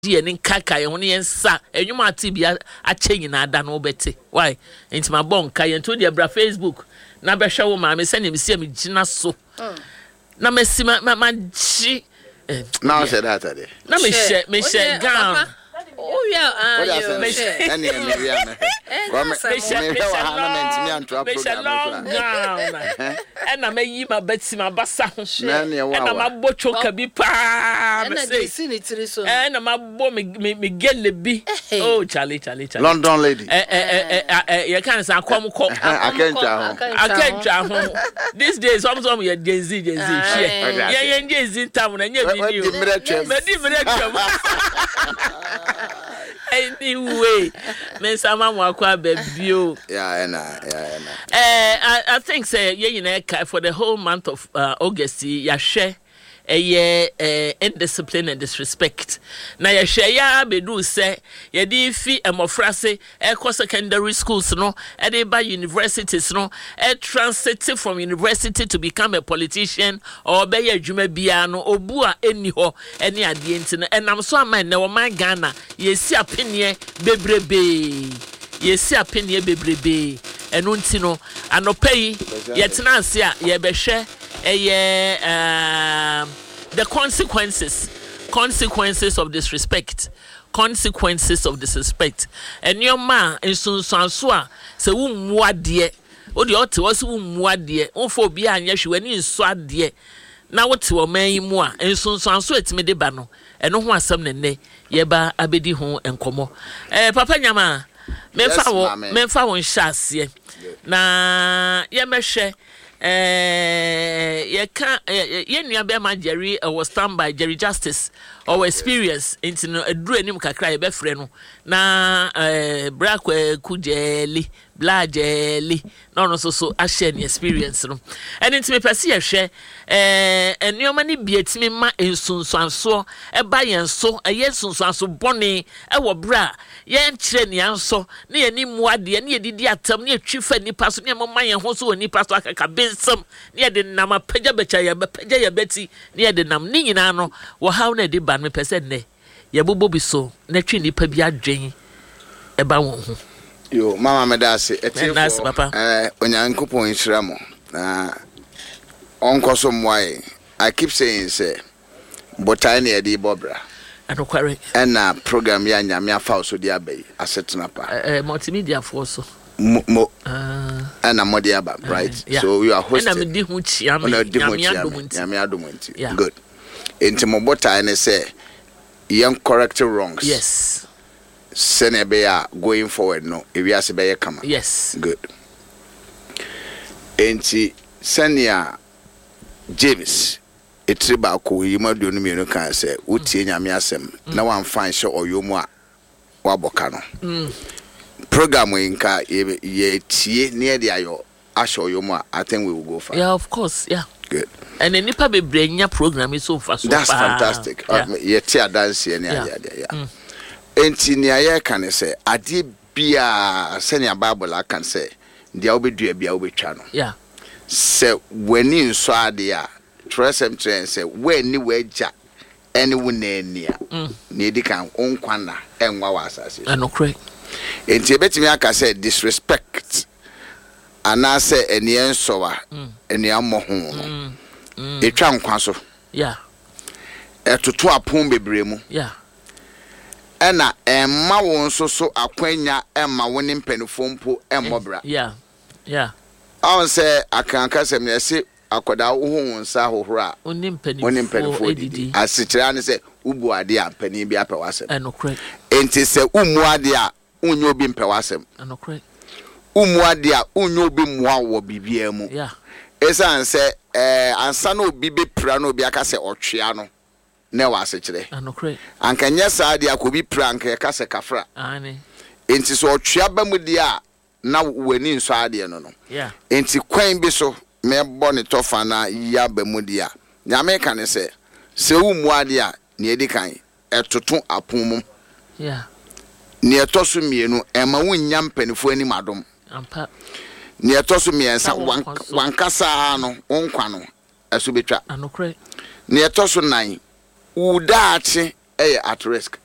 die ne kaka ye hone yensa enwuma ati bia a change na ada no bete why entima bon ka ye to de bra Facebook na be hwe wo ma me sene me sie me gina so na mesima ma ji now said that there na me share gown oh yeah me share and I may yi my betima basa and I'm a bocho kabi pa and I'm a bo me get be oh Charlie London lady you can't say I can't home these days some you Gen Z yeah Gen Z town and you anyway, Miss Amamwakwa baby. I think say for the whole month of August, ya share indiscipline and disrespect. Na ya share ya bedu say ya di fi emofrase secondary schools no, e by universities no, transited from university to become a politician or be a adwuma bia no obua eni ho eni ade enti no enam so aman na wo man Ghana yesi apenie bebrebe enu nti no anopai yetena ase a ye behwe the consequences of disrespect. And your man in Sunsansua, so wumwade, or the author was wumwade, phobia and yes, when you swat dear. Now what to a man more, and Sunsansua it's me de bano, and no one some ne, yeba abedi home and como. Papa Yama, menfa won shas ye. Na yemeshe. You can't. You be my Jerry was stand by Jerry Justice or experience into a drew any kakra be freno na black kujeli bla jelly no so a share experience no and into me perceive share and your money be at me ma in so e buy and so a yes so bonny e wo bra yen kire ni anso na yani muade na yedi atam na atwifa ni paso na mama yen ho so oni paso akaka bensam na yedi nam apagya becha ya bepagya ya beti na yedi nam ni nyina no wo haw na de ban me pese ne ye bobo bi so na twi ni pa bi adwen e ba won ho yo mama me da se etifo papa onyankopon nhira mo na onkoso mwai I keep saying say botai na yedi bobra anokware na program ya nyame afa so dia bai asetena pa multimedia for so na modia ba right yeah. So you are hosting na me di hu chia me nyame adomunti good enti mo botai na say young correct wrongs yes senebe ya going forward no ewiase be ye kama yes good enti senia James etriba ko yimadu no mienu kan se utie nyame asem na wan fan hye oyomu a waboka no program nka ye tie ne de ayo ahye oyomu a I think we will go far. Yeah, of course, yeah. Good. And then nipa be brenya program is so fast. That's fantastic. Ye tie dance ye yeah. Enti ne aye kan se ade bia senia Bible akan se dia obedua bia obetwa no. Yeah. Se weni nso ade a Tresem train say when ni weja any wunenia ni dikan onkwana enwa wa asase no correct enti betimi aka say disrespect ana say eni ensowa eni amoho no etwa nkwa so yeah etoto apon bebre mu yeah ena emma won so akwanya emma woni mpanifo mpo emmobra yeah on say akanka sem na say akoda ohun nsa hohora onimpanifo edidi asikyira ne se ubu ade a pani bi apɛ wasem enokre enti se umu ade a unyo obi mpɛ wasem enokre umu ade a unyo obi mua wo bibia mu yeah esan se ansa na obi be pra na obi aka se otwea no na wa asikyire enokre ankanya sa ade akobi pra anka ka se kafra ani enti so otwea ba mu de a na wani nso ade no no yeah enti kwan bi so me boni tofa na ya bemudia nyame kan se umu ade a ne edikan etoto apom yeah ne etoso mienu ema wonnya mpanifo ani madom ampa ne etoso miensa wankasa no onkwa no eso betwa anokre ne etoso nan udaache at risk